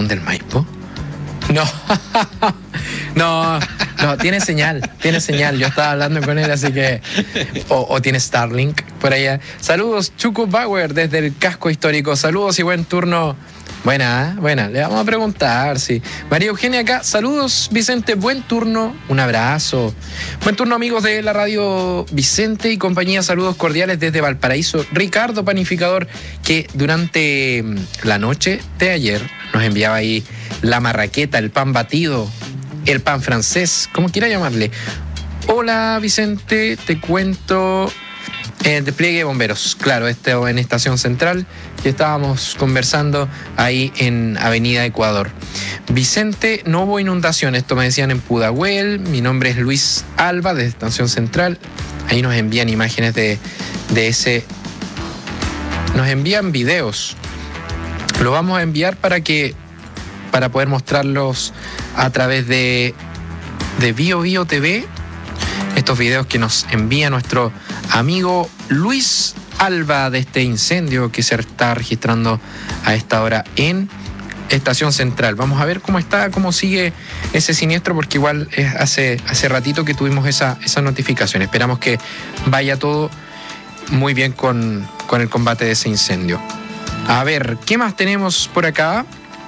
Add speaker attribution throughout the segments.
Speaker 1: León del Maipo? No, no, tiene señal. Yo estaba hablando con él, así que... O tiene Starlink por allá. Saludos, Chuco Bauer, desde el casco histórico. Saludos y buen turno. Buena, le vamos a preguntar, sí. María Eugenia acá, saludos Vicente, buen turno, un abrazo. Buen turno amigos de la radio Vicente y compañía, saludos cordiales desde Valparaíso. Ricardo Panificador, que durante la noche de ayer nos enviaba ahí la marraqueta, el pan batido, el pan francés, como quiera llamarle. Hola Vicente, te cuento... despliegue de bomberos, claro, en Estación Central, que estábamos conversando ahí en Avenida Ecuador. Vicente, no hubo inundación, esto me decían en Pudahuel. Mi nombre es Luis Alba, de Estación Central. Ahí nos envían imágenes de ese... Nos envían videos. Lo vamos a enviar para poder mostrarlos a través de BioBio TV. Estos videos que nos envía nuestro amigo Luis Alba de este incendio que se está registrando a esta hora en Estación Central. Vamos a ver cómo sigue ese siniestro, porque igual hace ratito que tuvimos esa notificación. Esperamos que vaya todo muy bien con el combate de ese incendio. A ver, ¿qué más tenemos por acá?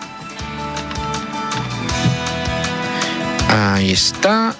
Speaker 1: Ahí está.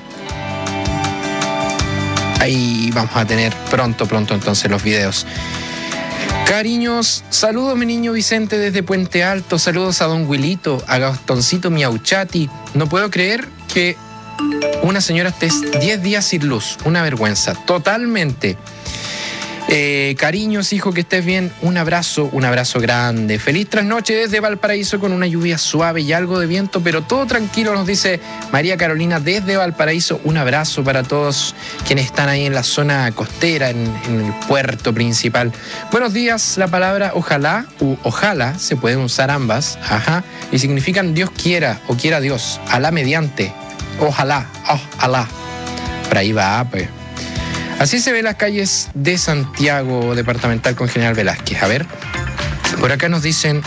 Speaker 1: Ahí vamos a tener pronto entonces los videos. Cariños, saludos mi niño Vicente desde Puente Alto, saludos a don Wilito, a Gastoncito Miauchati. No puedo creer que una señora esté 10 días sin luz, una vergüenza, totalmente. Cariños, hijo, que estés bien. Un abrazo grande. Feliz trasnoche desde Valparaíso con una lluvia suave y algo de viento, pero todo tranquilo, nos dice María Carolina desde Valparaíso. Un abrazo para todos quienes están ahí en la zona costera, en el puerto principal. Buenos días, la palabra ojalá u ojalá se pueden usar ambas, y significan Dios quiera o quiera Dios, Alá mediante, ojalá, Alá. Por ahí va, pues. Así se ven las calles de Santiago departamental con General Velázquez. A ver, por acá nos dicen...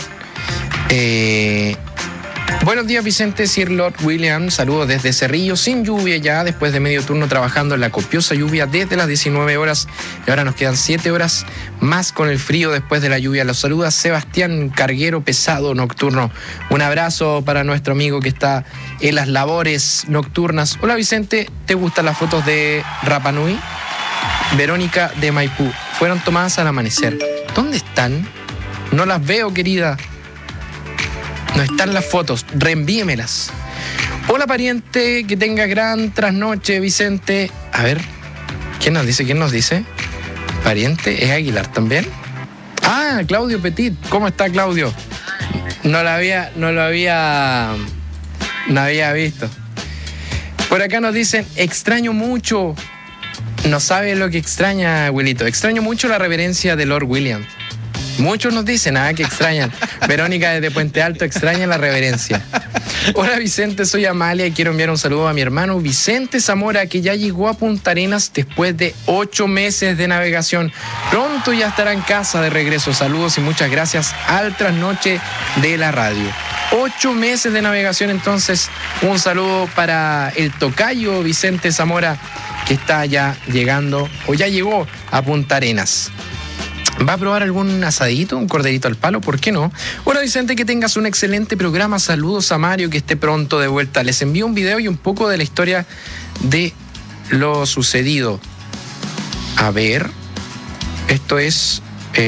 Speaker 1: buenos días Vicente, Sir Lord William, saludos desde Cerrillo, sin lluvia ya, después de medio turno trabajando en la copiosa lluvia desde las 19 horas y ahora nos quedan 7 horas más con el frío después de la lluvia. Los saluda Sebastián Carguero Pesado Nocturno. Un abrazo para nuestro amigo que está en las labores nocturnas. Hola Vicente, ¿te gustan las fotos de Rapa Nui? Verónica de Maipú, fueron tomadas al amanecer. ¿Dónde están? No las veo, querida. No están las fotos, reenvíemelas. Hola pariente, que tenga gran trasnoche, Vicente. A ver, ¿quién nos dice? Pariente, ¿es Aguilar también? Ah, Claudio Petit, ¿cómo está Claudio? No lo había visto. Por acá nos dicen, extraño mucho. No sabe lo que extraña, Wilito. Extraño mucho la reverencia de Lord William. Muchos nos dicen, que extrañan. Verónica desde Puente Alto extraña la reverencia. Hola Vicente, soy Amalia y quiero enviar un saludo a mi hermano Vicente Zamora, que ya llegó a Punta Arenas después de 8 meses de navegación. Pronto ya estará en casa de regreso. Saludos y muchas gracias al trasnoche de la radio. 8 meses de navegación, entonces un saludo para el tocayo Vicente Zamora, que está ya llegando o ya llegó a Punta Arenas. ¿Va a probar algún asadito, un corderito al palo? ¿Por qué no? Hola Vicente, que tengas un excelente programa. Saludos a Mario, que esté pronto de vuelta. Les envío un video y un poco de la historia de lo sucedido. A ver, esto es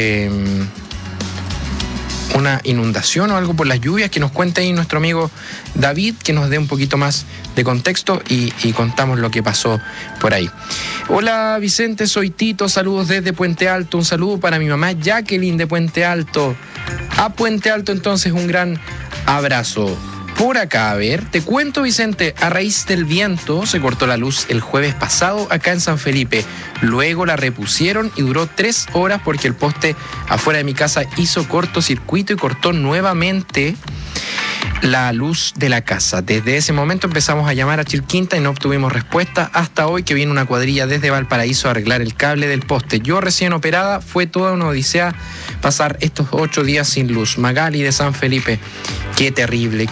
Speaker 1: una inundación o algo por las lluvias, que nos cuente ahí nuestro amigo David, que nos dé un poquito más de contexto y contamos lo que pasó por ahí. Hola Vicente, soy Tito, saludos desde Puente Alto, un saludo para mi mamá Jacqueline de Puente Alto. A Puente Alto entonces un gran abrazo. Por acá, a ver, te cuento Vicente, a raíz del viento se cortó la luz el jueves pasado acá en San Felipe. Luego la repusieron y duró 3 horas porque el poste afuera de mi casa hizo cortocircuito y cortó nuevamente la luz de la casa. Desde ese momento empezamos a llamar a Chilquinta y no obtuvimos respuesta hasta hoy, que viene una cuadrilla desde Valparaíso a arreglar el cable del poste. Yo recién operada, fue toda una odisea pasar estos 8 días sin luz. Magali de San Felipe, qué terrible.